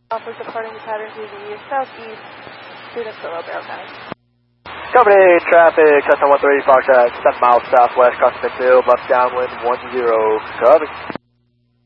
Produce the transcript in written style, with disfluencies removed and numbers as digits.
Alpha departing the pattern to the southeast, student Pillow Barrel County. Company traffic, Cessna 13 Fox at 7 miles southwest, crossing McMill, left downwind 10, copy.